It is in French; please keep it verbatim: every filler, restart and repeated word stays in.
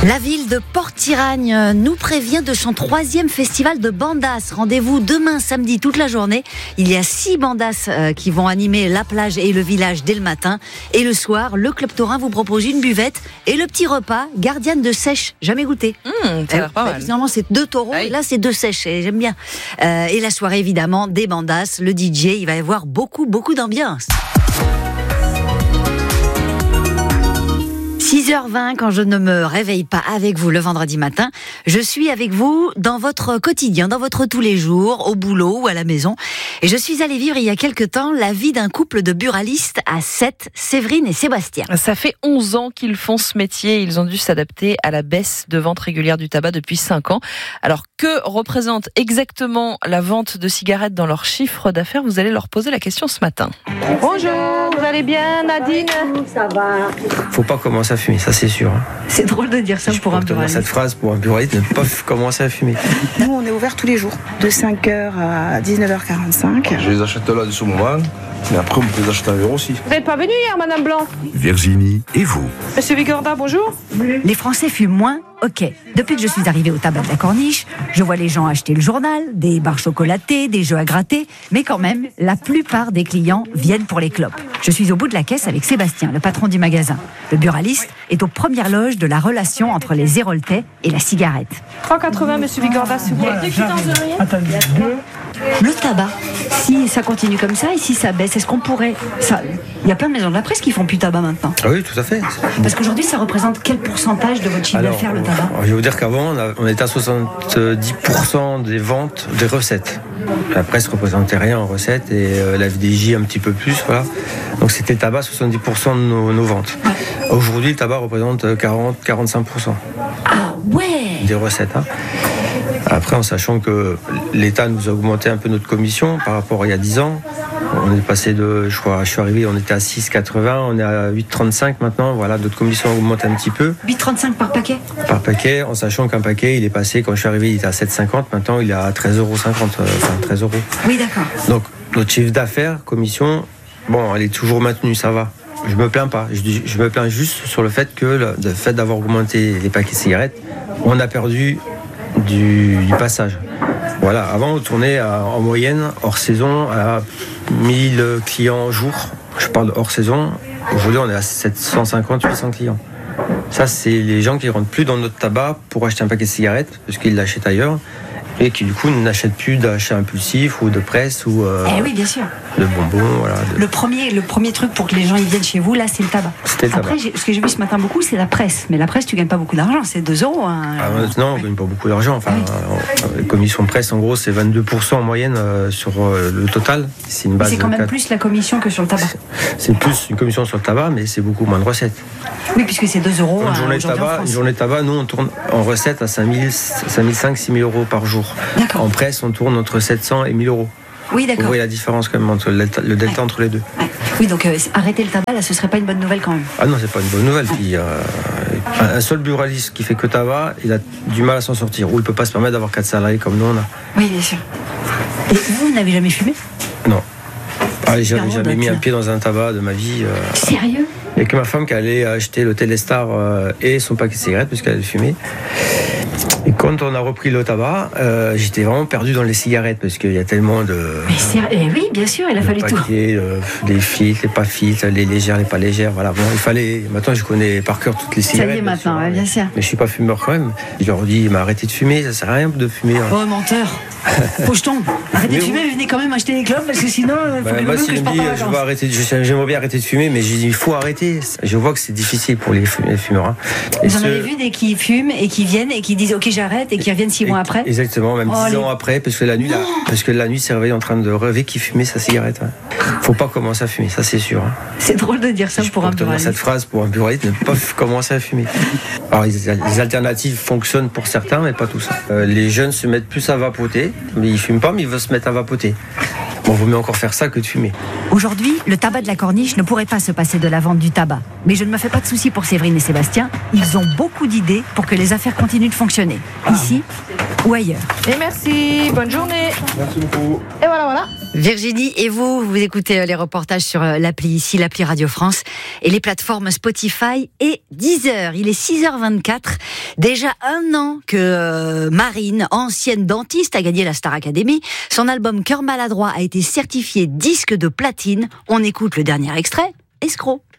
La ville de Port-Tiragne nous prévient de son troisième festival de bandas. Rendez-vous demain samedi toute la journée. Il y a six bandas qui vont animer la plage et le village dès le matin. Et le soir, le Club Taurin vous propose une buvette et le petit repas Gardienne de sèche. Jamais goûté. Mmh, ça a l'air pas mal. Finalement, c'est deux taureaux. Aïe. Là, c'est deux sèches. Et j'aime bien. Euh, et la soirée, évidemment, des bandas, le D J. Il va y avoir beaucoup, beaucoup d'ambiance. six heures vingt, quand je ne me réveille pas avec vous le vendredi matin, je suis avec vous dans votre quotidien, dans votre tous les jours, au boulot ou à la maison. Et je suis allée vivre il y a quelque temps la vie d'un couple de buralistes à Sète, Séverine et Sébastien. Ça fait onze ans qu'ils font ce métier. Ils ont dû s'adapter à la baisse de vente régulière du tabac depuis cinq ans. Alors, que représente exactement la vente de cigarettes dans leur chiffre d'affaires ? Vous allez leur poser la question ce matin. Bonjour, vous allez bien, Nadine ? Ça va. Faut pas commencer à fumer, ça c'est sûr. C'est drôle de dire ça Je pour un porte dans buraliste. cette phrase pour un buraliste, ne pas f- commencer à fumer. Nous, on est ouvert tous les jours, de cinq heures à dix-neuf heures quarante-cinq. Je les achète là de ce moment, mais après on peut les acheter ailleurs aussi. Vous n'êtes pas venue hier, Madame Blanc ? Virginie et vous. Monsieur Vigorda, bonjour. Les Français fument moins, ok. Depuis que je suis arrivée au tabac de la Corniche, je vois les gens acheter le journal, des barres chocolatées, des jeux à gratter, mais quand même, la plupart des clients viennent pour les clopes. Je suis au bout de la caisse avec Sébastien, le patron du magasin. Le buraliste est aux premières loges de la relation entre les Héroltais et la cigarette. trois quatre-vingts, Monsieur Vigorda, s'il vous plaît. Deux quittances de loyer ? Le tabac, si ça continue comme ça et si ça baisse, est-ce qu'on pourrait... ça... Il y a plein de maisons de la presse qui font plus de tabac maintenant. Ah oui, tout à fait. Parce qu'aujourd'hui, ça représente quel pourcentage de votre chiffre Alors, d'affaires, le tabac ? je vais vous dire qu'avant, on, a- on était à soixante-dix pour cent des ventes des recettes. La presse représentait rien en recettes et euh, la V D J un petit peu plus, voilà. Donc c'était le tabac, soixante-dix pour cent de nos, nos ventes. Aujourd'hui, le tabac représente quarante à quarante-cinq pour cent Ah ouais ! des recettes. Hein. Après, en sachant que l'État nous a augmenté un peu notre commission par rapport à il y a dix ans. On est passé de, je crois, je suis arrivé, on était à six quatre-vingts, on est à huit trente-cinq maintenant. Voilà, notre commission augmente un petit peu huit trente-cinq par paquet ? par paquet, en sachant qu'un paquet, il est passé, quand je suis arrivé, il était à sept cinquante, maintenant il est à treize euros cinquante, euh, enfin treize euros. Oui, d'accord. Donc, notre chiffre d'affaires, commission, bon, elle est toujours maintenue, ça va. Je me plains pas. Je, dis- je me plains juste sur le fait que le, le fait d'avoir augmenté les paquets de cigarettes, on a perdu du, du passage. Voilà, avant on tournait à- en moyenne, hors saison, à mille clients jour. Je parle hors saison. Aujourd'hui, on est à sept cent cinquante à huit cents clients. Ça, c'est les gens qui ne rentrent plus dans notre tabac pour acheter un paquet de cigarettes, parce qu'ils l'achètent ailleurs, et qui du coup n'achètent plus d'achat impulsif ou de presse ou euh, Eh oui, bien sûr. de bonbons. Voilà, de- Le premier, le premier truc pour que les gens ils viennent chez vous, là, c'est le tabac. C'était le Après, tabac. j'ai- ce que j'ai vu ce matin beaucoup, c'est la presse. Mais la presse, tu gagnes pas beaucoup d'argent, c'est deux euros. Hein. Ah, maintenant, on ne gagne pas beaucoup d'argent. Enfin, euh, les commissions presse, en gros, c'est vingt-deux pour cent en moyenne euh, sur euh, le total. C'est une Mais base c'est quand de même quatre- plus la commission que sur le tabac. C'est plus une commission sur le tabac, mais c'est beaucoup moins de recettes. Oui, puisque c'est deux euros. Une hein, journée, de aujourd'hui en tabac, France. une journée de tabac, nous, on tourne en recettes à cinq mille cinq cents, six mille euros par jour. D'accord. En presse, on tourne entre sept cents et mille euros. Oui, Vous d'accord. voyez la différence quand même entre le delta, le delta Ouais. entre les deux. Ouais. Oui, donc euh, arrêter le tabac, là, ce serait pas une bonne nouvelle quand même. Ah non, c'est pas une bonne nouvelle. Puis, euh, un seul buraliste qui fait que tabac, il a du mal à s'en sortir. Ou il peut pas se permettre d'avoir quatre salariés comme nous on a. Oui, bien sûr. Et vous, vous n'avez jamais fumé ? Non. Ah, j'avais Non, jamais bah, mis tiens. un pied dans un tabac de ma vie. euh. Sérieux ? Il n'y a que ma femme qui allait acheter le Téléstar euh, et son paquet de cigarettes puisqu'elle fumait. Et quand on a repris le tabac, euh, j'étais vraiment perdu dans les cigarettes parce qu'il y a tellement de, Mais sérieux eh oui, bien sûr, il a de fallu tout. paquets, euh, des filtres, les pas filtres, les légères, les pas légères. Voilà. Bon, il fallait. Maintenant, je connais par cœur toutes les Ça y cigarettes. est maintenant, sûr, ouais, mais- bien sûr. Mais je suis pas fumeur quand même. Je leur dis, mais arrêtez de fumer, ça sert à rien de fumer. hein. Oh, menteur. Pocheton, arrêtez de Mais fumer, oui. venez quand même acheter des clopes parce que sinon, il faut Bah, que moi, même que s'il je me parte dit, en je vacances. veux arrêter, de- je- j'aimerais bien arrêter de fumer, mais j'ai dit, il faut arrêter. Je vois que c'est difficile pour les fu- les fumeurs. hein. Et Vous en ce- avez vu des qui fument et qui viennent et qui disent ok j'arrête et qui reviennent six mois après. Exactement, même Oh, dix les- ans après, parce que la nuit, là, parce que la nuit, s'est réveillé en train de rêver qu'il fumait sa cigarette. hein. Faut pas commencer à fumer, ça c'est sûr. hein. C'est drôle de dire ça Je pour un porte dans buraliste. cette phrase pour un buraliste, ne pas f- commencer à fumer. Alors les, les alternatives fonctionnent pour certains, mais pas tous. Euh, les jeunes se mettent plus à vapoter, mais ils fument pas, mais ils veulent se mettre à vapoter. Bon, vaut mieux encore faire ça que de fumer. Aujourd'hui, le tabac de la Corniche ne pourrait pas se passer de la vente du tabac. Mais je ne me fais pas de soucis pour Séverine et Sébastien. Ils ont beaucoup d'idées pour que les affaires continuent de fonctionner. Ici ou ailleurs. Et merci, bonne journée. Merci beaucoup. Et voilà, voilà. Virginie, et vous, vous écoutez les reportages sur l'appli ici, l'appli Radio France et les plateformes Spotify et Deezer. Il est six heures vingt-quatre. Déjà un an que euh, Marine, ancienne dentiste, a gagné la Star Academy. Son album Cœur maladroit a été certifié disque de platine. On écoute le dernier extrait, Escroc.